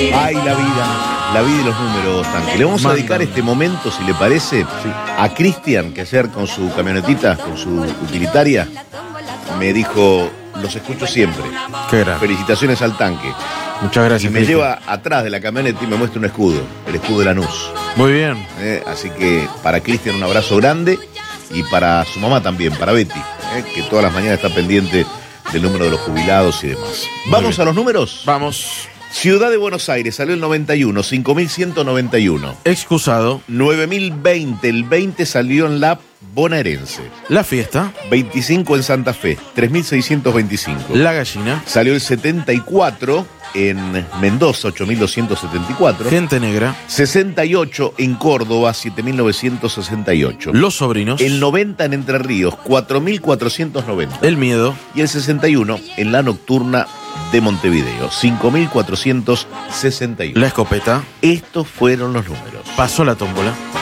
Ay, la vida y los números, Tanque. Le vamos a dedicar este momento, si le parece, a Cristian, que ayer con su camionetita, con su utilitaria, me dijo, los escucho siempre. Qué grande. Felicitaciones al Tanque. Muchas gracias. Y me Cristian. lleva atrás de la camioneta y me muestra un escudo, el escudo de Lanús. Muy bien. Así que para Cristian un abrazo grande y para su mamá también, para Betty, que todas las mañanas está pendiente del número de los jubilados y demás. ¿Vamos a los números? Vamos. Ciudad de Buenos Aires, salió el 91, 5.191. Excusado. 9.020, el 20 salió en la bonaerense. La fiesta. 25 en Santa Fe, 3.625. La gallina. Salió el 74 en Mendoza, 8.274. Gente negra. 68 en Córdoba, 7.968. Los sobrinos. El 90 en Entre Ríos, 4.490. El miedo. Y el 61 en la nocturna de Montevideo, 5.461. La escopeta. Estos fueron los números. Pasó la tómbola.